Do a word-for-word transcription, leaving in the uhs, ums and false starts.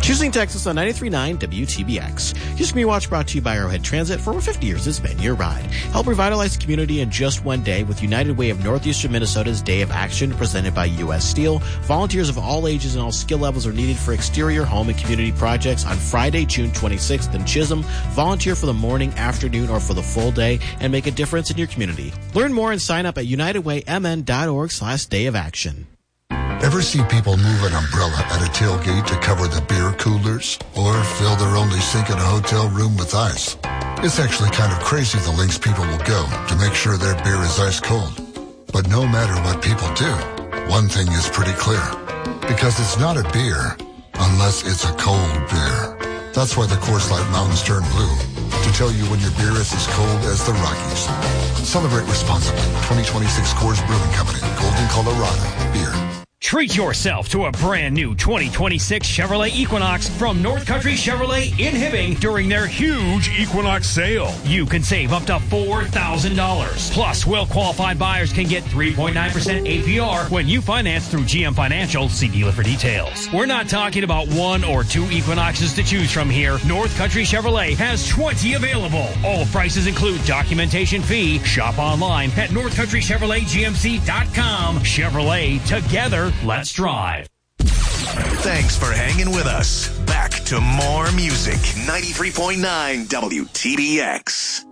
Choosing Texas on ninety-three point nine W T B X. Here's Community Watch brought to you by Arrowhead Transit. For over fifty years, it's been your ride. Help revitalize the community in just one day with United Way of Northeastern Minnesota's Day of Action presented by U S Steel. Volunteers of all ages and all skill levels are needed for exterior, home, and community projects on Friday, June twenty-sixth in Chisholm. Volunteer for the morning, afternoon, or for the full day and make a difference in your community. Learn more and sign up at unitedwaymn.org slash day of action. Ever see people move an umbrella at a tailgate to cover the beer coolers? Or fill their only sink in a hotel room with ice? It's actually kind of crazy the lengths people will go to make sure their beer is ice cold. But no matter what people do, one thing is pretty clear. Because it's not a beer unless it's a cold beer. That's why the Coors Light Mountains turn blue. To tell you when your beer is as cold as the Rockies. Celebrate responsibly. twenty twenty-six Coors Brewing Company. Golden, Colorado. Beer. Treat yourself to a brand new twenty twenty-six Chevrolet Equinox from North Country Chevrolet in Hibbing during their huge Equinox sale. You can save up to four thousand dollars. Plus, well-qualified buyers can get three point nine percent A P R when you finance through G M Financial. See dealer for details. We're not talking about one or two Equinoxes to choose from here. North Country Chevrolet has twenty available. All prices include documentation fee. Shop online at north country chevrolet g m c dot com. Chevrolet, together. Let's drive. Thanks for hanging with us. Back to more music. ninety-three point nine W T B X.